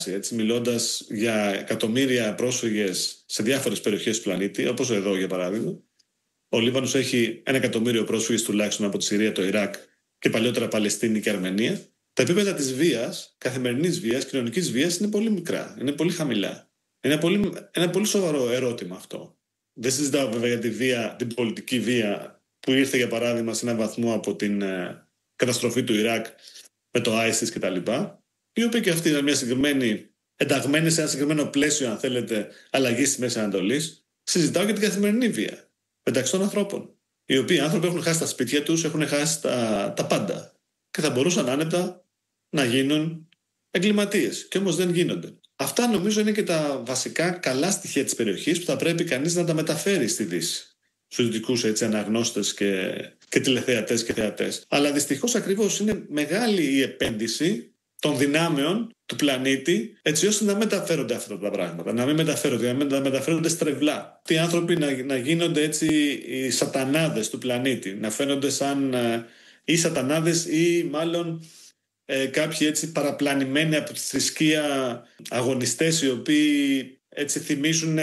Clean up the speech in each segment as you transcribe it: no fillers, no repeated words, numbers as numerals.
έτσι, μιλώντας για εκατομμύρια πρόσφυγες σε διάφορες περιοχές του πλανήτη, όπως εδώ για παράδειγμα. Ο Λίβανος έχει 1 εκατομμύριο πρόσφυγες τουλάχιστον από τη Συρία, το Ιράκ και παλιότερα Παλαιστίνη και Αρμενία. Τα επίπεδα της βίας, καθημερινής βίας, κοινωνικής βίας είναι πολύ μικρά, είναι πολύ χαμηλά. Είναι ένα πολύ σοβαρό ερώτημα αυτό. Δεν συζητάω βέβαια για τη βία, την πολιτική βία που ήρθε για παράδειγμα σε έναν βαθμό από την καταστροφή του Ιράκ με το ISIS κτλ. Η οποία και αυτή είναι μια συγκεκριμένη, ενταγμένη σε ένα συγκεκριμένο πλαίσιο, αν θέλετε, αλλαγή στη Μέση Ανατολή. Συζητάω για την καθημερινή βία μεταξύ των ανθρώπων. Οι οποίοι άνθρωποι έχουν χάσει τα σπίτια τους, έχουν χάσει τα πάντα. Και θα μπορούσαν άνετα να γίνουν εγκληματίες. Και όμως δεν γίνονται. Αυτά νομίζω είναι και τα βασικά καλά στοιχεία της περιοχής που θα πρέπει κανείς να τα μεταφέρει στη Δύση. Στους δυτικούς αναγνώστες και τηλεθεατές και θεατές. Αλλά δυστυχώς ακριβώς είναι μεγάλη η επένδυση των δυνάμεων του πλανήτη, έτσι ώστε να μεταφέρονται αυτά τα πράγματα. Να μην μεταφέρονται στρεβλά. Αυτοί οι άνθρωποι να γίνονται έτσι οι σατανάδες του πλανήτη. Να φαίνονται σαν ή σατανάδες ή μάλλον κάποιοι έτσι παραπλανημένοι από τη θρησκεία αγωνιστές, οι οποίοι έτσι θυμίζουν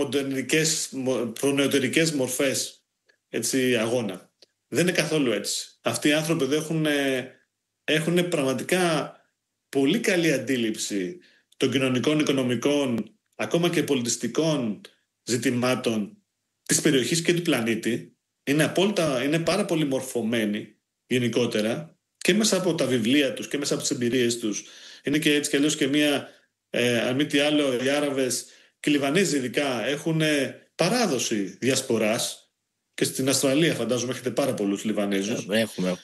προνεωτερικές μορφές έτσι, αγώνα. Δεν είναι καθόλου έτσι. Αυτοί οι άνθρωποι εδώ έχουν πραγματικά πολύ καλή αντίληψη των κοινωνικών, οικονομικών, ακόμα και πολιτιστικών ζητημάτων της περιοχής και του πλανήτη. Είναι πάρα πολύ μορφωμένοι γενικότερα και μέσα από τα βιβλία τους και μέσα από τις εμπειρίες τους. Είναι και έτσι κι αλλιώς και μία, αν μη τι άλλο, οι Άραβες και οι Λιβανέζοι ειδικά έχουν παράδοση διασποράς και στην Αυστραλία φαντάζομαι έχετε πάρα πολλούς Λιβανέζους. Έχουμε.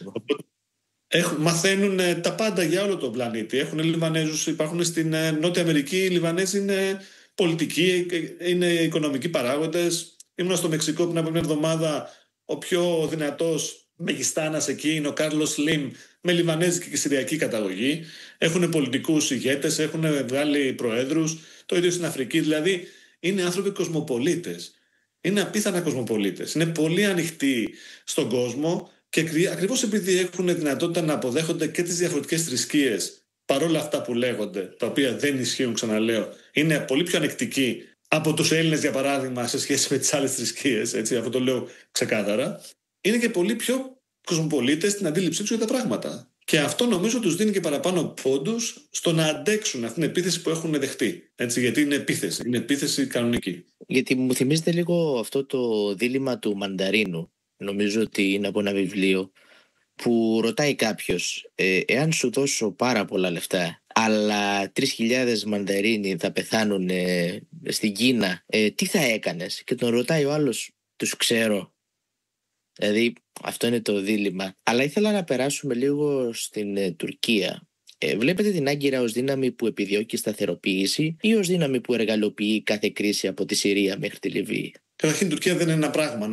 Μαθαίνουν τα πάντα για όλο τον πλανήτη. Έχουν Λιβανέζους, υπάρχουν στην Νότια Αμερική. Οι Λιβανέζοι είναι πολιτικοί, είναι οικονομικοί παράγοντες. Ήμουν στο Μεξικό πριν από μια εβδομάδα. Ο πιο δυνατός μεγιστάνας εκεί είναι ο Κάρλος Σλιμ, με λιβανέζικη και συριακή καταγωγή. Έχουν πολιτικούς ηγέτες, έχουν βγάλει προέδρους. Το ίδιο στην Αφρική. Δηλαδή είναι άνθρωποι κοσμοπολίτες. Είναι απίθανα κοσμοπολίτες. Είναι πολύ ανοιχτοί στον κόσμο. Και ακριβώς επειδή έχουν δυνατότητα να αποδέχονται και τις διαφορετικές θρησκείες, παρόλα αυτά που λέγονται, τα οποία δεν ισχύουν, ξαναλέω, είναι πολύ πιο ανεκτικοί από τους Έλληνες, για παράδειγμα, σε σχέση με τις άλλες θρησκείες, έτσι, αυτό το λέω ξεκάθαρα, είναι και πολύ πιο κοσμοπολίτες στην αντίληψή τους για τα πράγματα. Και αυτό νομίζω τους δίνει και παραπάνω πόντους στο να αντέξουν αυτήν την επίθεση που έχουν δεχτεί. Έτσι, γιατί είναι επίθεση κανονική. Γιατί μου θυμίζεται λίγο αυτό το δίλημμα του Μανταρίνου. Νομίζω ότι είναι από ένα βιβλίο που ρωτάει κάποιος εάν σου δώσω πάρα πολλά λεφτά αλλά 3.000 μανταρίνοι θα πεθάνουν στην Κίνα, τι θα έκανες? Και τον ρωτάει ο άλλος, τους ξέρω. Δηλαδή αυτό είναι το δίλημμα. Αλλά ήθελα να περάσουμε λίγο στην Τουρκία. Βλέπετε την Άγκυρα ως δύναμη που επιδιώκει σταθεροποίηση ή ως δύναμη που εργαλοποιεί κάθε κρίση από τη Συρία μέχρι τη Λιβύη? Καταρχήν η Τουρκία δεν είναι ένα πράγμα.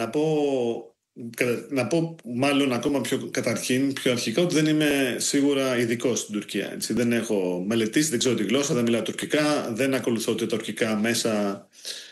Να πω μάλλον ακόμα πιο αρχικά ότι δεν είμαι σίγουρα ειδικός στην Τουρκία. Έτσι. Δεν έχω μελετήσει, δεν ξέρω τη γλώσσα, δεν μιλάω τουρκικά, δεν ακολουθώ τα τουρκικά μέσα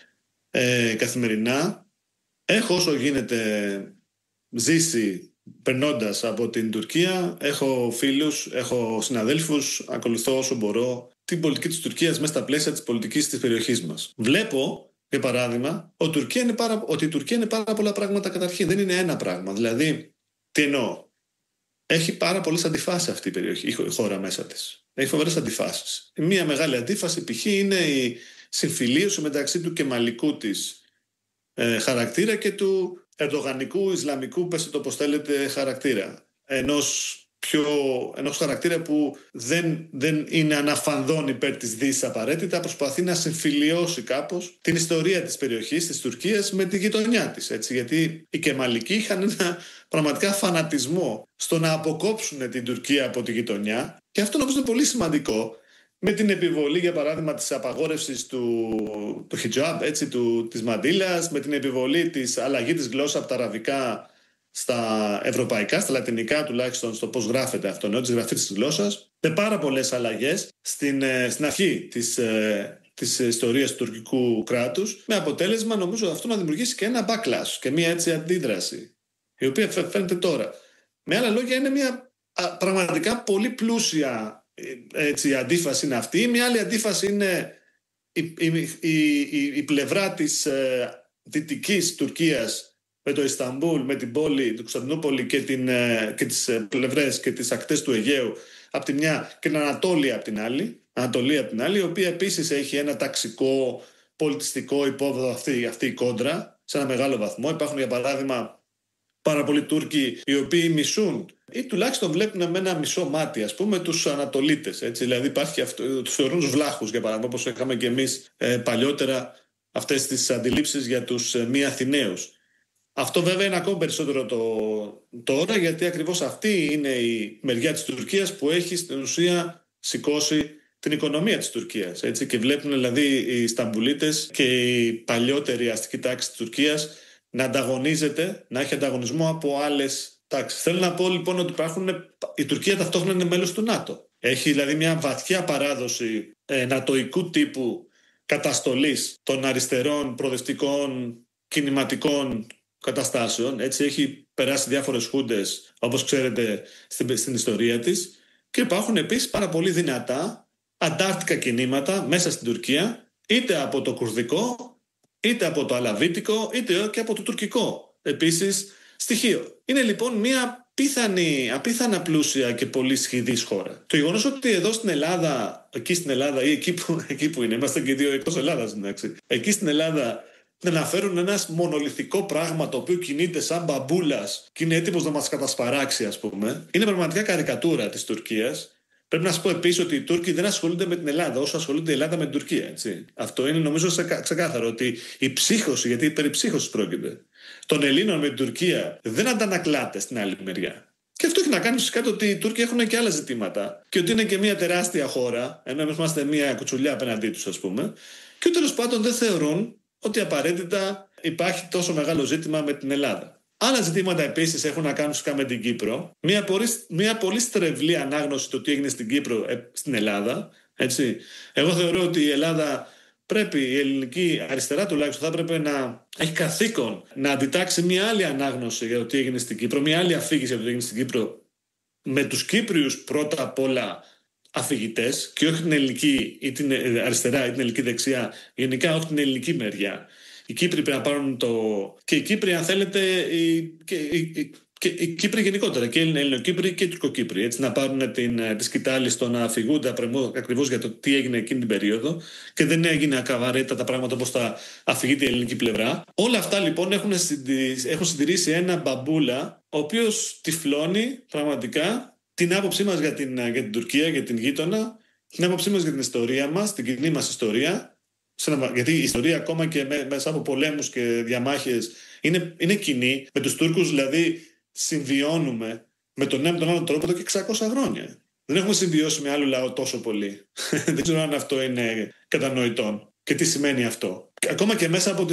καθημερινά. Έχω όσο γίνεται ζήσει περνώντας από την Τουρκία, έχω φίλους, έχω συναδέλφους, ακολουθώ όσο μπορώ την πολιτική της Τουρκίας μέσα στα πλαίσια της πολιτικής της περιοχής μας. Βλέπω, για παράδειγμα, ότι η Τουρκία είναι πάρα πολλά πράγματα καταρχήν. Δεν είναι ένα πράγμα. Δηλαδή, τι εννοώ? Έχει πάρα πολλές αντιφάσεις αυτή η περιοχή, η χώρα μέσα της. Έχει φοβερές αντιφάσεις. Μία μεγάλη αντίφαση, π.χ., είναι η συμφιλίωση μεταξύ του κεμαλικού της χαρακτήρα και του ερντογανικού, ισλαμικού, πέστε το πώς θέλετε, χαρακτήρα. Ενός χαρακτήρα που δεν είναι αναφανδόν υπέρ της Δύσης απαραίτητα, προσπαθεί να συμφιλιώσει κάπως την ιστορία της περιοχής, της Τουρκίας, με τη γειτονιά της. Έτσι, γιατί οι Κεμαλικοί είχαν ένα πραγματικά φανατισμό στο να αποκόψουν την Τουρκία από τη γειτονιά, και αυτό νομίζω είναι πολύ σημαντικό, με την επιβολή, για παράδειγμα, της απαγόρευσης του χιτζάμπ, της μαντήλας, με την επιβολή της αλλαγή της γλώσσας από τα αραβικά στα ευρωπαϊκά, στα λατινικά τουλάχιστον, στο πώς γράφεται αυτό, της γραφής της γλώσσας, με πάρα πολλές αλλαγές στην αρχή της ιστορίας του τουρκικού κράτους, με αποτέλεσμα νομίζω αυτό να δημιουργήσει και ένα backlash και μια έτσι αντίδραση, η οποία φαίνεται τώρα. Με άλλα λόγια, είναι μια πραγματικά πολύ πλούσια έτσι, η αντίφαση είναι αυτή. Μια άλλη αντίφαση είναι η πλευρά της δυτικής Τουρκίας με το Ισταμπούλ, με την πόλη, την Κωνσταντινούπολη και τις πλευρές και τις ακτές του Αιγαίου από τη μια και την Ανατολία από την άλλη, η οποία επίσης έχει ένα ταξικό, πολιτιστικό υπόβαθρο αυτή η κόντρα σε ένα μεγάλο βαθμό. Υπάρχουν, για παράδειγμα, πάρα πολλοί Τούρκοι οι οποίοι μισούν ή τουλάχιστον βλέπουν με ένα μισό μάτι, ας πούμε, τους Ανατολίτες. Έτσι. Δηλαδή υπάρχει τους θεωρούν τους βλάχους, για παράδειγμα, όπως είχαμε και εμείς παλιότερα αυτές τις αντιλήψεις για τους μη Αθηναίους. Αυτό βέβαια είναι ακόμα περισσότερο τώρα, γιατί ακριβώς αυτή είναι η μεριά της Τουρκίας που έχει στην ουσία σηκώσει την οικονομία της Τουρκίας. Έτσι. Και βλέπουν δηλαδή οι Ισταμπουλίτες και η παλιότερη αστική τάξη της Τουρκίας να ανταγωνίζεται, να έχει ανταγωνισμό από άλλες τάξεις. Θέλω να πω λοιπόν ότι η Τουρκία ταυτόχρονα είναι μέλος του ΝΑΤΟ. Έχει δηλαδή μια βαθιά παράδοση νατοϊκού τύπου καταστολής των αριστερών προοδευτικών κινηματικών καταστάσεων. Έτσι έχει περάσει διάφορες χούντες, όπως ξέρετε, στην ιστορία της. Και υπάρχουν επίσης πάρα πολύ δυνατά αντάρτικα κινήματα μέσα στην Τουρκία, είτε από το κουρδικό, είτε από το αλαβίτικο, είτε και από το τουρκικό επίσης στοιχείο. Είναι λοιπόν μια απίθανα πλούσια και πολύ σχηδής χώρα. Το γεγονός ότι εδώ στην Ελλάδα, ή εκεί που είναι, είμαστε και δύο εκτός Ελλάδας, εντάξει, εκεί στην Ελλάδα να αναφέρουν ένα μονολιθικό πράγμα το οποίο κινείται σαν μπαμπούλας και είναι έτοιμος να μας κατασπαράξει, ας πούμε, είναι πραγματικά καρικατούρα της Τουρκίας. Πρέπει να σας πω επίσης ότι οι Τούρκοι δεν ασχολούνται με την Ελλάδα όσο ασχολούνται η Ελλάδα με την Τουρκία. Έτσι. Αυτό είναι νομίζω ξεκάθαρο, ότι η ψύχωση, γιατί περί ψύχωσης πρόκειται, των Ελλήνων με την Τουρκία δεν αντανακλάται στην άλλη μεριά. Και αυτό έχει να κάνει φυσικά το ότι οι Τούρκοι έχουν και άλλα ζητήματα και ότι είναι και μια τεράστια χώρα, ενώ εμείς είμαστε μια κουτσουλιά απέναντί τους, ας πούμε, και τέλος πάντων δεν θεωρούν ότι απαραίτητα υπάρχει τόσο μεγάλο ζήτημα με την Ελλάδα. Άλλα ζητήματα επίσης έχουν να κάνουν με την Κύπρο. Μια πολύ στρεβλή ανάγνωση του τι έγινε στην Κύπρο, στην Ελλάδα. Έτσι. Εγώ θεωρώ ότι η Ελλάδα η ελληνική αριστερά τουλάχιστον, θα έπρεπε να έχει καθήκον να αντιτάξει μια άλλη ανάγνωση για το τι έγινε στην Κύπρο, μια άλλη αφήγηση για το τι έγινε στην Κύπρο, με τους Κύπριους πρώτα απ' όλα αφηγητές, και όχι την ελληνική ή την αριστερά ή την ελληνική δεξιά, γενικά όχι την ελληνική μεριά. Οι Κύπροι πρέπει να πάρουν και οι Κύπροι, αν θέλετε, και οι Κύπροι γενικότερα, και οι Ελληνοκύπροι και οι Τουρκοκύπροι, έτσι, να πάρουν τη σκητάλη στο να αφηγούνται ακριβώς για το τι έγινε εκείνη την περίοδο, και δεν έγινε ακαβαρέτα τα πράγματα όπως τα αφηγείται η ελληνική πλευρά. Όλα αυτά λοιπόν έχουν συντηρήσει ένα μπαμπούλα, ο οποίος τυφλώνει πραγματικά την άποψή μας για την Τουρκία, για την γείτονα, την άποψή μας για την ιστορία μας, την κοινή μας ιστορία. Γιατί η ιστορία ακόμα και μέσα από πολέμους και διαμάχες είναι κοινή. Με τους Τούρκους δηλαδή συμβιώνουμε με τον ένα με τον άλλο τρόπο εδώ και 600 χρόνια. Δεν έχουμε συμβιώσει με άλλο λαό τόσο πολύ. Δεν ξέρω αν αυτό είναι κατανοητό και τι σημαίνει αυτό. Ακόμα και μέσα από τη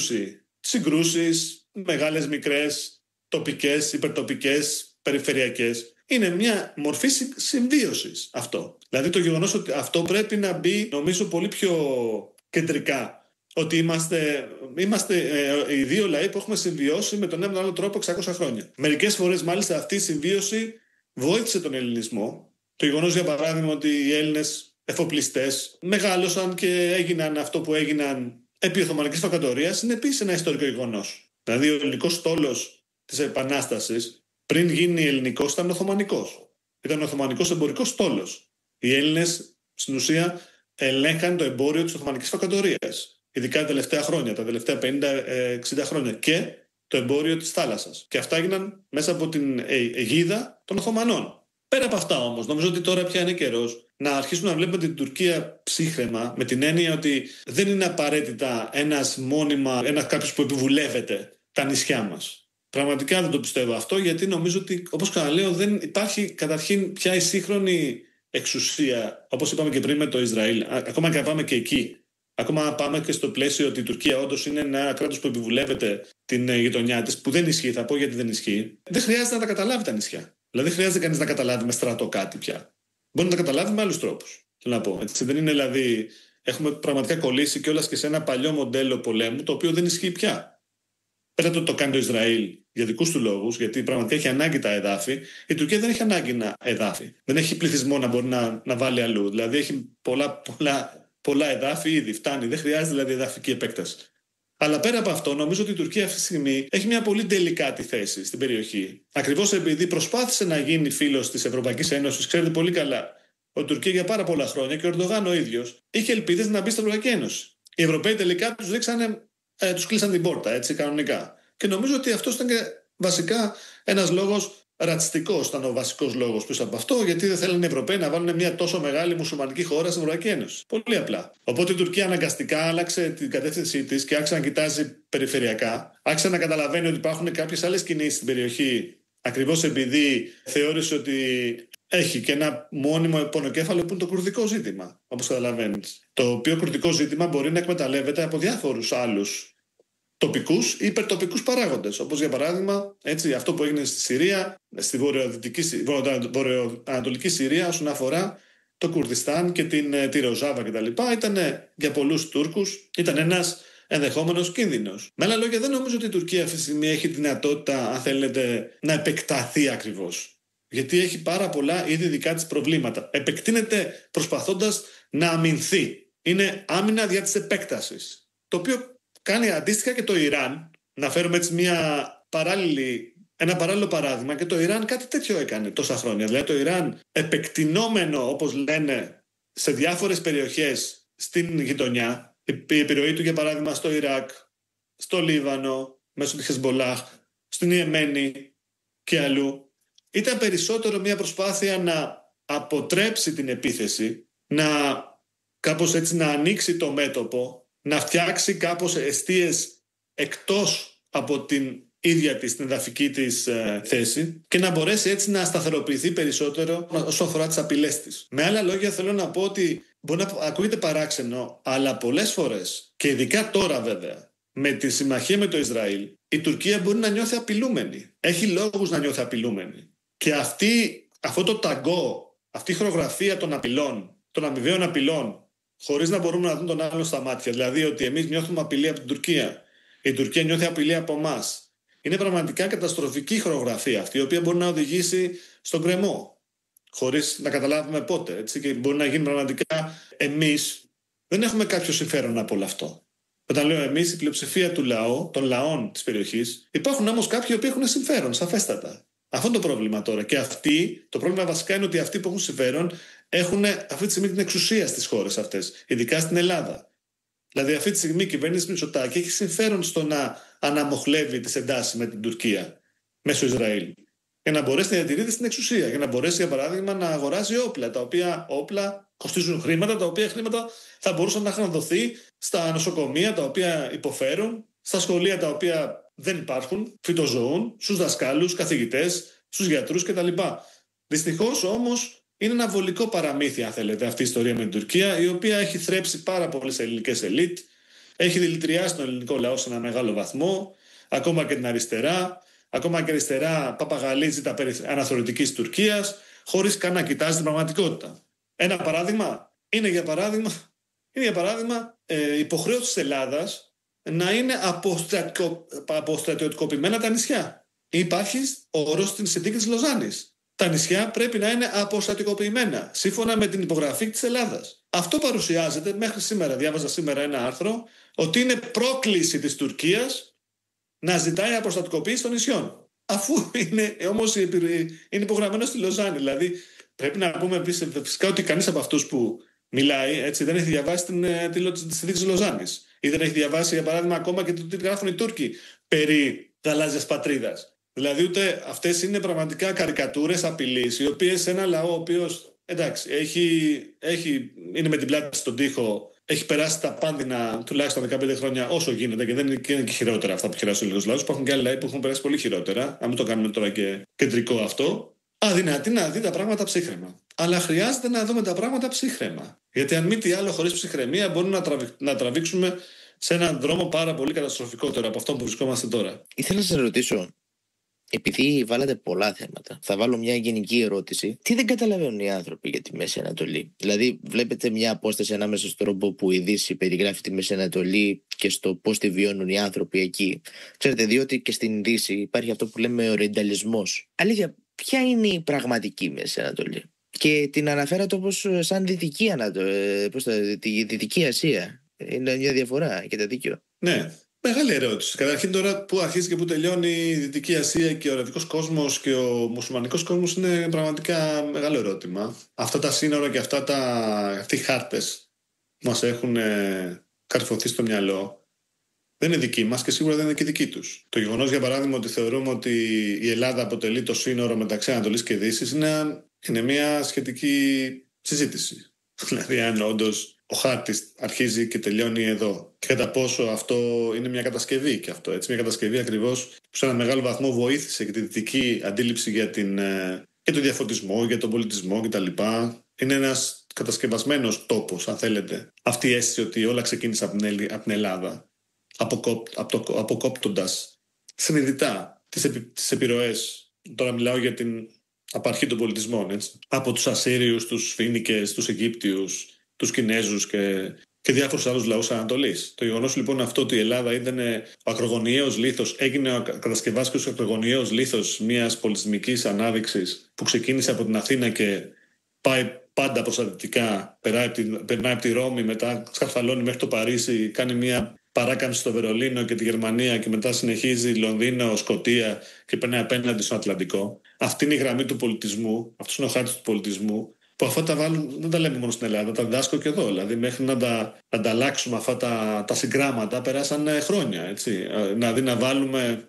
συγκρούσεις μεγάλες, μικρές, τοπικές, υπερτοπικές, περιφερειακές, είναι μια μορφή συμβίωσης αυτό. Δηλαδή το γεγονός ότι αυτό πρέπει να μπει, νομίζω, πολύ πιο κεντρικά. Ότι είμαστε οι δύο λαοί που έχουμε συμβιώσει με τον ένα με τον άλλο τρόπο 600 χρόνια. Μερικές φορές μάλιστα αυτή η συμβίωση βοήθησε τον ελληνισμό. Το γεγονός, για παράδειγμα, ότι οι Έλληνες εφοπλιστές μεγάλωσαν και έγιναν αυτό που έγιναν επί Οθωμανικής Αυτοκρατορίας, είναι επίσης ένα ιστορικό γεγονός. Δηλαδή ο ελληνικός στόλος της Επανάστασης, πριν γίνει ελληνικός, ήταν Οθωμανικός. Ήταν ο Οθωμανικός εμπορικός στόλος. Οι Έλληνες στην ουσία ελέγχαν το εμπόριο της Οθωμανικής Αυτοκρατορίας, ειδικά τα τελευταία χρόνια, τα τελευταία 50-60 χρόνια, και το εμπόριο της θάλασσας. Και αυτά έγιναν μέσα από την αιγίδα των Οθωμανών. Πέρα από αυτά όμως, νομίζω ότι τώρα πια είναι καιρός να αρχίσουμε να βλέπουμε την Τουρκία ψύχραιμα, με την έννοια ότι δεν είναι απαραίτητα κάποιος που επιβουλεύεται τα νησιά μας. Πραγματικά δεν το πιστεύω αυτό, γιατί νομίζω ότι, όπως ξαναλέω, δεν υπάρχει καταρχήν πια η σύγχρονη εξουσία, όπως είπαμε και πριν με το Ισραήλ. Ακόμα και να πάμε και εκεί. Ακόμα να πάμε και στο πλαίσιο ότι η Τουρκία όντως είναι ένα κράτος που επιβουλεύεται την γειτονιά της, που δεν ισχύει, θα πω γιατί δεν ισχύει. Δεν χρειάζεται να τα καταλάβει τα νησιά. Δηλαδή, δεν χρειάζεται κανείς να καταλάβει με στρατό κάτι πια. Μπορεί να τα καταλάβει με άλλους τρόπους. Θέλω να πω. Έτσι, δεν είναι δηλαδή. Έχουμε πραγματικά κολλήσει κιόλας και σε ένα παλιό μοντέλο πολέμου, το οποίο δεν ισχύει πια. πέρα το ότι το κάνει το Ισραήλ για δικούς του λόγους, γιατί πραγματικά έχει ανάγκη τα εδάφη, η Τουρκία δεν έχει ανάγκη εδάφη. Δεν έχει πληθυσμό να μπορεί να βάλει αλλού. Δηλαδή έχει πολλά εδάφη ήδη, φτάνει. Δεν χρειάζεται δηλαδή εδαφική επέκταση. Αλλά πέρα από αυτό, νομίζω ότι η Τουρκία αυτή τη στιγμή έχει μια πολύ τελικάτη θέση στην περιοχή. Ακριβώς επειδή προσπάθησε να γίνει φίλος της Ευρωπαϊκής Ένωσης, ξέρετε πολύ καλά ότι η Τουρκία για πάρα πολλά χρόνια και ο Ερντογάν ο ίδιος είχε ελπίδες να μπει στην Ευρωπαϊκή Ένωση. Οι Ευρωπαίοι τελικά τους κλείσαν την πόρτα, έτσι κανονικά. Και νομίζω ότι αυτό ήταν και βασικά ένας λόγος ρατσιστικός, ήταν ο βασικός λόγος πίσω από αυτό, γιατί δεν θέλουν οι Ευρωπαίοι να βάλουν μια τόσο μεγάλη μουσουλμανική χώρα στην Ευρωπαϊκή Ένωση. Πολύ απλά. Οπότε η Τουρκία αναγκαστικά άλλαξε την κατεύθυνσή της και άρχισε να κοιτάζει περιφερειακά. Άρχισε να καταλαβαίνει ότι υπάρχουν κάποιες άλλες κινήσεις στην περιοχή, ακριβώς επειδή θεώρησε ότι έχει και ένα μόνιμο πονοκέφαλο που είναι το κουρδικό ζήτημα, όπως καταλαβαίνεις. Το οποίο κουρδικό ζήτημα μπορεί να εκμεταλλεύεται από διάφορους άλλους τοπικούς ή υπερτοπικούς παράγοντες. Όπως για παράδειγμα αυτό που έγινε στη Συρία, στη βορειοανατολική Συρία, όσον αφορά το Κουρδιστάν και τη Ροζάβα κτλ. Ήταν για πολλούς Τούρκους, ήταν ένας ενδεχόμενος κίνδυνος. Με άλλα λόγια, δεν νομίζω ότι η Τουρκία αυτή τη στιγμή έχει δυνατότητα, αν θέλετε, να επεκταθεί ακριβώς. Γιατί έχει πάρα πολλά ήδη δικά της προβλήματα. Επεκτείνεται προσπαθώντας να αμυνθεί. Είναι άμυνα δια της επέκτασης. Το οποίο κάνει αντίστοιχα και το Ιράν. Να φέρουμε έτσι ένα παράλληλο παράδειγμα, και το Ιράν κάτι τέτοιο έκανε τόσα χρόνια. Δηλαδή το Ιράν επεκτηνόμενο, όπως λένε, σε διάφορες περιοχές στην γειτονιά, η επιρροή του για παράδειγμα στο Ιράκ, στο Λίβανο, μέσω της Χεσμπολάχ, στην Ιεμένη και αλλού, ήταν περισσότερο μια προσπάθεια να αποτρέψει την επίθεση, κάπως έτσι να ανοίξει το μέτωπο, να φτιάξει κάπως εστίες εκτός από την ίδια της, την εδαφική της θέση, και να μπορέσει έτσι να σταθεροποιηθεί περισσότερο όσο αφορά τις απειλές της. Με άλλα λόγια, θέλω να πω ότι μπορεί να ακούγεται παράξενο, αλλά πολλές φορές, και ειδικά τώρα βέβαια, με τη συμμαχία με το Ισραήλ, η Τουρκία μπορεί να νιώθει απειλούμενη. Έχει λόγους να νιώθει απειλούμενη. Και αυτό το ταγκό, αυτή η χορογραφία των απειλών, των αμοιβαίων απειλών, χωρίς να μπορούμε να δούμε τον άλλον στα μάτια, δηλαδή ότι εμείς νιώθουμε απειλή από την Τουρκία, η Τουρκία νιώθει απειλή από εμάς, είναι πραγματικά καταστροφική χορογραφία αυτή, η οποία μπορεί να οδηγήσει στον γκρεμό, χωρίς να καταλάβουμε πότε. Έτσι, και μπορεί να γίνει πραγματικά. Εμείς δεν έχουμε κάποιο συμφέρον από όλο αυτό. Όταν λέω εμείς, η πλειοψηφία των λαών της περιοχής, υπάρχουν όμως κάποιοι που έχουν συμφέρον, σαφέστατα. Αυτό είναι το πρόβλημα τώρα. Και το πρόβλημα βασικά είναι ότι αυτοί που έχουν συμφέρον έχουν αυτή τη στιγμή την εξουσία στις χώρες αυτές, ειδικά στην Ελλάδα. Δηλαδή, αυτή τη στιγμή η κυβέρνηση Μητσοτάκη έχει συμφέρον στο να αναμοχλεύει τις εντάσεις με την Τουρκία μέσω Ισραήλ. Για να μπορέσει να διατηρείται στην εξουσία. Για να μπορέσει, για παράδειγμα, να αγοράζει όπλα, τα οποία όπλα κοστίζουν χρήματα, τα οποία χρήματα θα μπορούσαν να είχαν δοθεί στα νοσοκομεία τα οποία υποφέρουν, στα σχολεία τα οποία δεν υπάρχουν, φυτοζωούν, στους δασκάλους, καθηγητές, στους γιατρούς κτλ. Δυστυχώς όμως είναι ένα βολικό παραμύθι, αν θέλετε, αυτή η ιστορία με την Τουρκία, η οποία έχει θρέψει πάρα πολλές ελληνικές ελίτ, έχει δηλητηριάσει τον ελληνικό λαό σε ένα μεγάλο βαθμό, ακόμα και την αριστερά. Ακόμα και αριστερά παπαγαλίζει τα περί αναθεωρητικής Τουρκίας, χωρίς καν να κοιτάζει την πραγματικότητα. Ένα παράδειγμα είναι για παράδειγμα υποχρέωση της Ελλάδας να είναι αποστρατιωτικοποιημένα τα νησιά. Υπάρχει όρος στην συνθήκη της Λοζάνης. Τα νησιά πρέπει να είναι αποστρατιωτικοποιημένα, σύμφωνα με την υπογραφή της Ελλάδας. Αυτό παρουσιάζεται μέχρι σήμερα. Διάβαζα σήμερα ένα άρθρο ότι είναι πρόκληση της Τουρκίας να ζητάει αποστατικοποίηση των νησιών. Αφού είναι όμως είναι υπογραμμένο στη Λοζάνη. Δηλαδή, πρέπει να πούμε επίσης φυσικά ότι κανείς από αυτούς που μιλάει έτσι, δεν έχει διαβάσει τη συνθήκη της Λοζάνης. Ή δεν έχει διαβάσει, για παράδειγμα, ακόμα και το τι γράφουν οι Τούρκοι περί γαλάζιας πατρίδας. Δηλαδή, ούτε αυτές είναι πραγματικά καρικατούρες απειλής, οι οποίες σε ένα λαό ο οποίος, εντάξει, είναι με την πλάτη στον τοίχο. Έχει περάσει τα πάνδυνα τουλάχιστον 15 χρόνια όσο γίνεται, και δεν είναι και χειρότερα αυτά που χειράζουν λίγους λαούς. Υπάρχουν και άλλοι λαοί που έχουν περάσει πολύ χειρότερα. Να μην το κάνουμε τώρα και κεντρικό αυτό. Αδυνατή να δει τα πράγματα ψύχραιμα. Αλλά χρειάζεται να δούμε τα πράγματα ψύχραιμα. Γιατί αν μη τι άλλο, χωρίς ψυχραιμία μπορούμε να τραβήξουμε σε έναν δρόμο πάρα πολύ καταστροφικότερο από αυτό που βρισκόμαστε τώρα. Ήθελα να σας ρωτήσω, επειδή βάλατε πολλά θέματα, θα βάλω μια γενική ερώτηση. Τι δεν καταλαβαίνουν οι άνθρωποι για τη Μέση Ανατολή? Δηλαδή, βλέπετε μια απόσταση ανάμεσα στον τρόπο που η Δύση περιγράφει τη Μέση Ανατολή και στο πώς τη βιώνουν οι άνθρωποι εκεί. Ξέρετε, διότι και στην Δύση υπάρχει αυτό που λέμε ορειενταλισμός. Αλήθεια, ποια είναι η πραγματική Μέση Ανατολή? Και την αναφέρατε όπως σαν Δυτική Ασία. Είναι μια διαφορά, έχετε δίκιο. Ναι. Μεγάλη ερώτηση. Καταρχήν, τώρα που αρχίζει και που τελειώνει η Δυτική Ασία και ο αραβικός κόσμος και ο μουσουλμανικός κόσμος είναι πραγματικά μεγάλο ερώτημα. Αυτά τα σύνορα και αυτοί οι χάρτες που μας έχουν καρφωθεί στο μυαλό δεν είναι δικοί μας και σίγουρα δεν είναι και δικοί τους. Το γεγονός, για παράδειγμα, ότι θεωρούμε ότι η Ελλάδα αποτελεί το σύνορο μεταξύ Ανατολής και Δύσης είναι μια σχετική συζήτηση. Δηλαδή, αν όντως ο χάρτης αρχίζει και τελειώνει εδώ. Και κατά πόσο αυτό είναι μια κατασκευή και αυτό. Έτσι, μια κατασκευή ακριβώς που σε ένα μεγάλο βαθμό βοήθησε και τη δυτική αντίληψη για τον διαφωτισμό, για τον πολιτισμό κτλ. Είναι ένας κατασκευασμένος τόπος, αν θέλετε. Αυτή η αίσθηση ότι όλα ξεκίνησαν από την Ελλάδα, αποκόπτοντας συνειδητά τις επιρροές. Τώρα μιλάω για την απαρχή των πολιτισμών. Έτσι. Από τους Ασσύριους, τους Φοίνικες, τους Αιγύπτιους, τους Κινέζους και διάφορους άλλους λαούς Ανατολής. Το γεγονός λοιπόν αυτό ότι η Ελλάδα ήταν ο ακρογωνιαίος λίθος, έγινε ο κατασκευάστηκε ο ακρογωνιαίος λίθος μιας πολιτισμικής ανάδειξης που ξεκίνησε από την Αθήνα και πάει πάντα προς τα δυτικά, περνάει από τη Ρώμη, μετά σκαρφαλώνει μέχρι το Παρίσι, κάνει μια παράκαμψη στο Βερολίνο και τη Γερμανία και μετά συνεχίζει Λονδίνο, Σκωτία και περνάει απέναντι στον Ατλαντικό. Αυτή είναι η γραμμή του πολιτισμού, αυτός είναι ο χάρτης του πολιτισμού. Που αυτά τα βάλουν, δεν τα λέμε μόνο στην Ελλάδα, τα διδάσκω και εδώ. Δηλαδή, μέχρι να τα αλλάξουμε αυτά τα συγγράμματα, περάσαν χρόνια. Έτσι. Να βάλουμε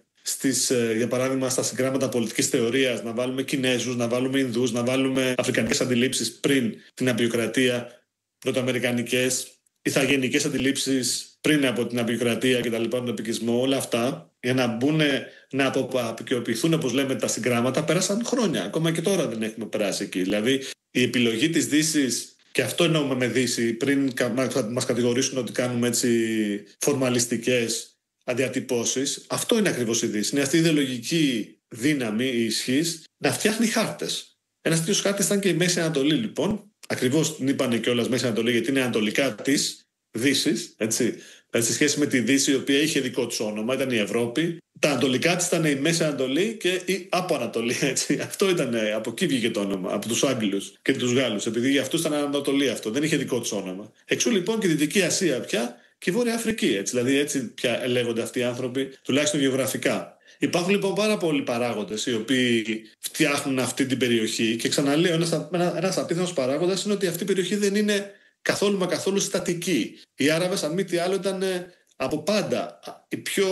για παράδειγμα, στα συγγράμματα πολιτικής θεωρίας, να βάλουμε Κινέζους, να βάλουμε Ινδούς, να βάλουμε αφρικανικές αντιλήψεις πριν την απεικιοκρατία, πρωτοαμερικανικές, ηθαγενικές αντιλήψεις πριν από την απεικιοκρατία και τα λοιπά, τον επικισμό, όλα αυτά, για να μπουν να απεικιοποιηθούν, όπως λέμε, τα συγγράμματα, πέρασαν χρόνια. Ακόμα και τώρα δεν έχουμε περάσει εκεί. Δηλαδή, η επιλογή της Δύσης, και αυτό εννοούμε με Δύση, πριν μας κατηγορήσουν ότι κάνουμε έτσι φορμαλιστικές αντιατυπώσεις, αυτό είναι ακριβώς η Δύση. Είναι αυτή η ιδεολογική δύναμη, η ισχύς, να φτιάχνει χάρτες. Ένας τέτοιος χάρτης ήταν και η Μέση Ανατολή, λοιπόν. Ακριβώς την είπανε κιόλας Μέση Ανατολή, γιατί είναι ανατολικά της Δύσης, έτσι. Σε σχέση με τη Δύση, η οποία είχε δικό της όνομα, ήταν η Ευρώπη. Τα ανατολικά της ήταν η Μέση Ανατολή και η Άπο Ανατολή. Έτσι. Αυτό ήταν, από εκεί βγήκε το όνομα, από τους Άγγλους και τους Γάλλους. Επειδή για αυτούς ήταν Ανατολή αυτό, δεν είχε δικό της όνομα. Εξού λοιπόν και η Δυτική Ασία πια και η Βόρεια Αφρική. Έτσι. Δηλαδή έτσι πια λέγονται αυτοί οι άνθρωποι, τουλάχιστον γεωγραφικά. Υπάρχουν λοιπόν πάρα πολλοί παράγοντες οι οποίοι φτιάχνουν αυτή την περιοχή και ξαναλέω, ένας απίθανος παράγοντας είναι ότι αυτή η περιοχή δεν είναι καθόλου μα καθόλου στατική. Οι Άραβες, αν μη τι άλλο, ήταν από πάντα οι πιο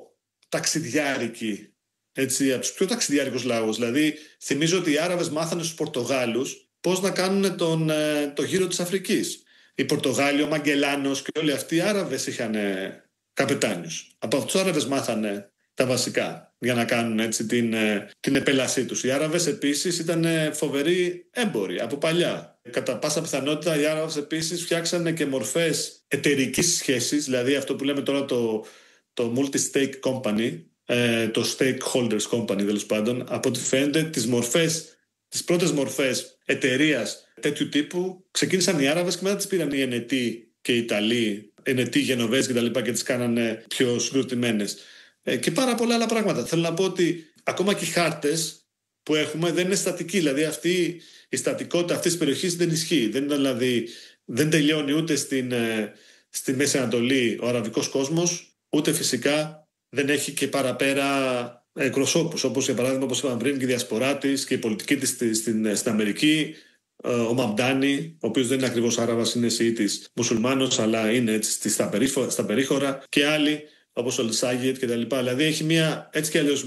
ταξιδιάρικοι, έτσι, από τους πιο ταξιδιάρικους λαούς. Δηλαδή, θυμίζω ότι οι Άραβες μάθανε στους Πορτογάλους πώς να κάνουν το γύρο της Αφρικής. Οι Πορτογάλοι, ο Μαγκελάνος και όλοι αυτοί οι Άραβες είχαν καπετάνιους. Από αυτούς τους Άραβες μάθανε τα βασικά για να κάνουν έτσι την επέλασή τους. Οι Άραβες επίσης ήταν φοβεροί έμποροι από παλιά. Κατά πάσα πιθανότητα οι Άραβες επίσης φτιάξανε και μορφές εταιρικής σχέσης, δηλαδή αυτό που λέμε τώρα το multi-stake company, το stakeholders company τέλος πάντων, από ό,τι φαίνεται τις πρώτες μορφές εταιρείας τέτοιου τύπου ξεκίνησαν οι Άραβες και μετά τις πήραν οι Ενετοί και οι Ιταλοί, Ενετοί, Γενοβέζοι κτλ. Και τις κάνανε πιο συγκροτημένες. Και πάρα πολλά άλλα πράγματα. Θέλω να πω ότι ακόμα και οι χάρτες που έχουμε δεν είναι στατικοί. Δηλαδή αυτή η στατικότητα αυτής της περιοχής δεν ισχύει. Δεν τελειώνει ούτε στη Μέση Ανατολή ο αραβικός κόσμος, ούτε φυσικά δεν έχει και παραπέρα εκπροσώπους. Όπως για παράδειγμα, όπως είπαμε πριν, και η διασπορά της και η πολιτική της στην Αμερική. Ο Μαμντάνι, ο οποίος δεν είναι ακριβώς Άραβας, είναι Σιήτης μουσουλμάνος, αλλά είναι έτσι στα περίχωρα, και άλλοι όπως ο Λισάγιετ και τα λοιπά. Δηλαδή έχει μια, έτσι κι αλλιώς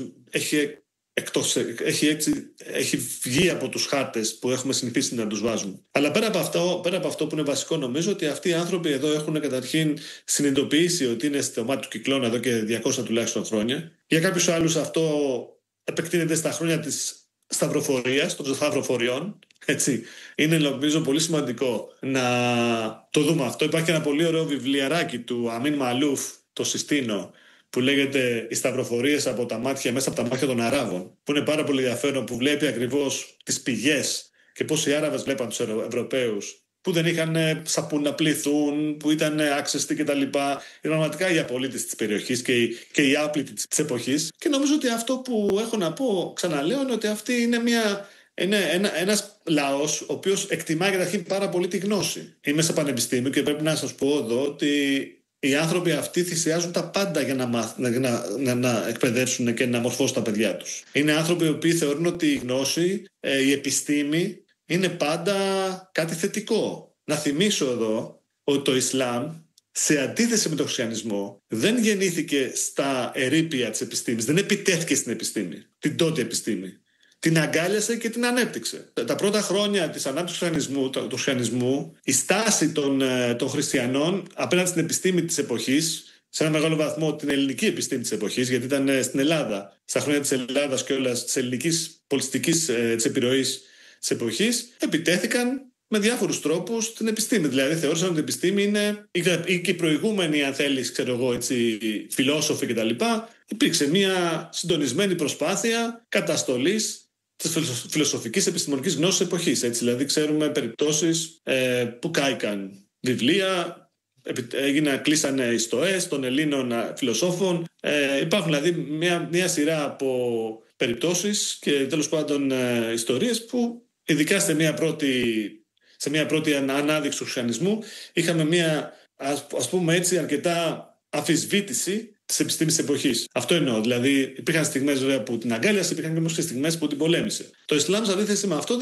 έχει βγει από τους χάρτες που έχουμε συνηθίσει να τους βάζουμε. Αλλά πέρα από αυτό που είναι βασικό, νομίζω ότι αυτοί οι άνθρωποι εδώ έχουν καταρχήν συνειδητοποιήσει ότι είναι στο μάτι του κυκλώνα εδώ και 200 τουλάχιστον χρόνια. Για κάποιους άλλους αυτό επεκτείνεται στα χρόνια της σταυροφορίας, των σταυροφοριών. Έτσι. Είναι νομίζω πολύ σημαντικό να το δούμε αυτό. Υπάρχει ένα πολύ ωραίο βιβλιαράκι του Αμίν Μαλούφ, το συστήνω, που λέγεται «Οι σταυροφορίες από τα μάτια, μέσα από τα μάτια των Αράβων», που είναι πάρα πολύ ενδιαφέρον, που βλέπει ακριβώς τις πηγές και πώς οι Άραβες βλέπαν τους Ευρωπαίους, που δεν είχαν σαπούν να πληθούν, που ήταν άξεστοι κτλ. Είναι πραγματικά οι απολύτες της περιοχής και οι άπλητοι της εποχής. Και νομίζω ότι αυτό που έχω να πω, ξαναλέω, είναι ότι αυτή είναι ένας λαός ο οποίος εκτιμάει καταρχήν πάρα πολύ τη γνώση. Είμαι σε πανεπιστήμιο και πρέπει να σας πω εδώ ότι οι άνθρωποι αυτοί θυσιάζουν τα πάντα για να εκπαιδεύσουν και να μορφώσουν τα παιδιά τους. Είναι άνθρωποι οι οποίοι θεωρούν ότι η γνώση, η επιστήμη είναι πάντα κάτι θετικό. Να θυμίσω εδώ ότι το Ισλάμ, σε αντίθεση με τον χριστιανισμό, δεν γεννήθηκε στα ερείπια της επιστήμης, δεν επιτέθηκε στην επιστήμη, την τότε επιστήμη. Την αγκάλιασε και την ανέπτυξε. Τα πρώτα χρόνια της ανάπτυξης του χριστιανισμού, η στάση των χριστιανών απέναντι στην επιστήμη της εποχής, σε ένα μεγάλο βαθμό την ελληνική επιστήμη της εποχής, γιατί ήταν στην Ελλάδα, στα χρόνια της Ελλάδας και όλας της ελληνικής πολιτιστικής επιρροής της εποχής, επιτέθηκαν με διάφορους τρόπους στην επιστήμη. Δηλαδή θεώρησαν ότι η επιστήμη είναι, ή και οι προηγούμενοι, αν θέλεις, φιλόσοφοι κτλ. Υπήρξε μια συντονισμένη προσπάθεια καταστολής της φιλοσοφικής επιστημονικής γνώσης εποχής. Έτσι, δηλαδή ξέρουμε περιπτώσεις που κάηκαν βιβλία, κλείσανε οι στοές των Ελλήνων φιλοσόφων. Υπάρχουν δηλαδή μια σειρά από περιπτώσεις και τέλος πάντων ιστορίες που ειδικά σε μια πρώτη ανάδειξη του χριστιανισμού είχαμε μια, ας πούμε έτσι, αρκετά αμφισβήτηση της επιστήμης της εποχής. Αυτό εννοώ. Δηλαδή, υπήρχαν στιγμές βέβαια που την αγκάλιασε, υπήρχαν όμως και στιγμές που την πολέμησε. Το Ισλάμ, σε αντίθεση με αυτό,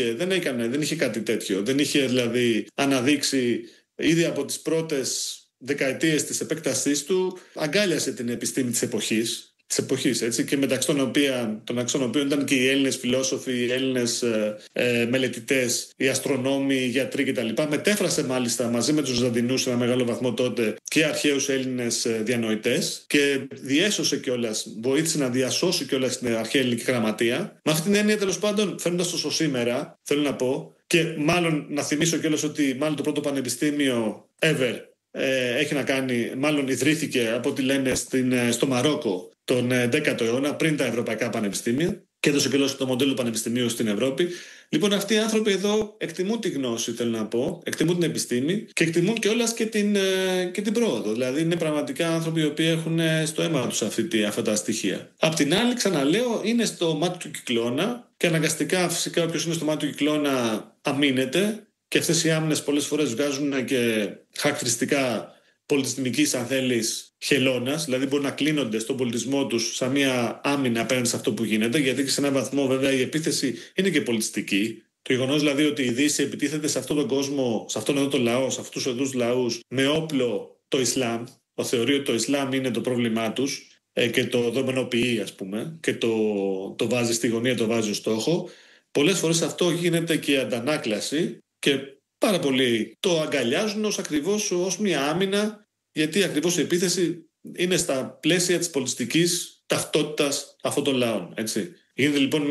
δεν είχε κάτι τέτοιο. Δεν είχε δηλαδή αναδείξει ήδη από τις πρώτες δεκαετίες της επέκτασής του, αγκάλιασε την επιστήμη της εποχής. Έτσι, και μεταξύ των οποίων ήταν και οι Έλληνες φιλόσοφοι, οι Έλληνες μελετητές, οι αστρονόμοι, οι γιατροί κτλ. Μετέφρασε μάλιστα μαζί με τους Βυζαντινούς σε ένα μεγάλο βαθμό τότε και αρχαίους Έλληνες διανοητές και διέσωσε κιόλας, βοήθησε να διασώσει κιόλας την αρχαία ελληνική γραμματεία. Με αυτή την έννοια, τέλος πάντων, φέρνοντας το στο σήμερα, θέλω να πω, και μάλλον να θυμίσω κιόλας ότι μάλλον το πρώτο πανεπιστήμιο ever έχει να κάνει, μάλλον ιδρύθηκε από ό,τι λένε στο Μαρόκο τον 10ο αιώνα, πριν τα ευρωπαϊκά πανεπιστήμια, και έδωσε και το μοντέλο πανεπιστημίου στην Ευρώπη. Λοιπόν, αυτοί οι άνθρωποι εδώ εκτιμούν τη γνώση, θέλω να πω, εκτιμούν την επιστήμη και εκτιμούν κιόλας και την πρόοδο. Δηλαδή, είναι πραγματικά άνθρωποι οι οποίοι έχουν στο αίμα τους αυτά τα στοιχεία. Απ' την άλλη, ξαναλέω, είναι στο μάτι του κυκλώνα και αναγκαστικά, φυσικά, όποιος είναι στο μάτι του κυκλώνα αμήνεται. Και αυτές οι άμυνες πολλές φορές βγάζουν και χαρακτηριστικά πολιτισμικής, αν θέλεις, χελώνας. Δηλαδή μπορεί να κλείνονται στον πολιτισμό τους σαν μια άμυνα απέναντι σε αυτό που γίνεται, γιατί και σε έναν βαθμό βέβαια η επίθεση είναι και πολιτιστική. Το γεγονός δηλαδή ότι η Δύση επιτίθεται σε αυτόν τον κόσμο, σε αυτόν εδώ τον λαό, σε αυτούς εδώ τους λαούς, με όπλο το Ισλάμ, θεωρεί ότι το Ισλάμ είναι το πρόβλημά τους και το δομενοποιεί, ας πούμε, και το βάζει στη γωνία, το βάζει ως στόχο. Πολλές φορές αυτό γίνεται και αντανάκλαση. Και πάρα πολλοί το αγκαλιάζουν ως μια άμυνα, γιατί ακριβώς η επίθεση είναι στα πλαίσια της πολιτιστικής ταυτότητας αυτών των λαών. Έτσι. Γίνεται λοιπόν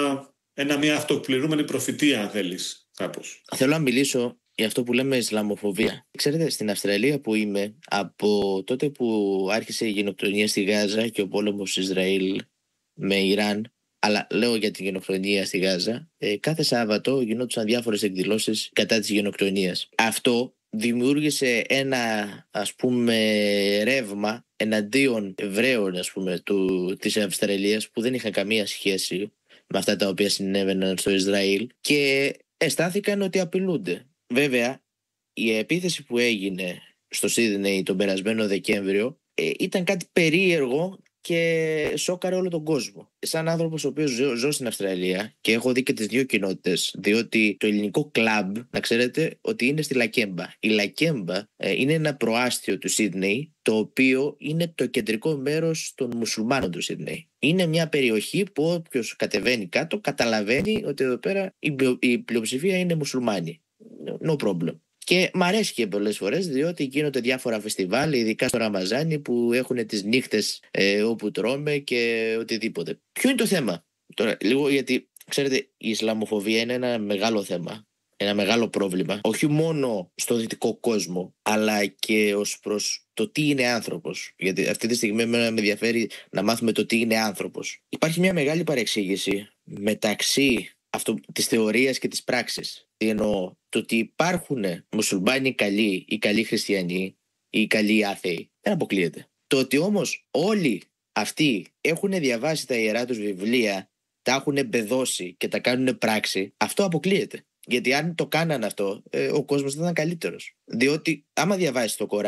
μια αυτοπληρούμενη προφητεία, αν θέλεις, κάπως. Θέλω να μιλήσω για αυτό που λέμε Ισλαμοφοβία. Ξέρετε, στην Αυστραλία που είμαι, από τότε που άρχισε η γενοκτονία στη Γάζα και ο πόλεμος Ισραήλ με Ιράν, αλλά λέω για την γενοκτονία στη Γάζα, κάθε Σάββατο γινόντουσαν διάφορες εκδηλώσεις κατά της γενοκτονίας. Αυτό δημιούργησε ένα, ας πούμε, ρεύμα εναντίον Εβραίων, ας πούμε, της Αυστραλίας, που δεν είχαν καμία σχέση με αυτά τα οποία συνέβαιναν στο Ισραήλ και αισθάνθηκαν ότι απειλούνται. Βέβαια, η επίθεση που έγινε στο Σίδνεϊ τον περασμένο Δεκέμβριο ήταν κάτι περίεργο και σόκαρε όλο τον κόσμο. Σαν άνθρωπος ο οποίος ζω στην Αυστραλία και έχω δει και τις δύο κοινότητες, διότι το ελληνικό κλαμπ, να ξέρετε ότι είναι στη Λακέμπα. Η Λακέμπα είναι ένα προάστιο του Σίδνεϊ, το οποίο είναι το κεντρικό μέρος των μουσουλμάνων του Σίδνεϊ. Είναι μια περιοχή που όποιος κατεβαίνει κάτω καταλαβαίνει ότι εδώ πέρα η πλειοψηφία είναι μουσουλμάνοι. No problem. Και μ' αρέσει και πολλές φορές, διότι γίνονται διάφορα φεστιβάλ, ειδικά στο Ραμαζάνι, που έχουν τις νύχτες όπου τρώμε και οτιδήποτε. Ποιο είναι το θέμα? Τώρα, λίγο, γιατί ξέρετε, η Ισλαμοφοβία είναι ένα μεγάλο θέμα. ένα μεγάλο πρόβλημα, όχι μόνο στο δυτικό κόσμο, αλλά και ως προς το τι είναι άνθρωπος. Γιατί αυτή τη στιγμή με ενδιαφέρει να μάθουμε το τι είναι άνθρωπος. Υπάρχει μια μεγάλη παρεξήγηση μεταξύ της θεωρίας και της πράξης. Τι εννοώ? Το ότι υπάρχουν μουσουλμάνοι καλοί ή καλοί χριστιανοί ή καλοί άθεοι δεν αποκλείεται. Το ότι όμως όλοι αυτοί έχουν διαβάσει τα ιερά τους βιβλία, τα έχουν εμπεδώσει και τα κάνουν πράξη, αυτό αποκλείεται. Γιατί αν το κάνανε αυτό, ο κόσμος θα ήταν καλύτερος. Διότι άμα διαβάσεις το Κοράνι,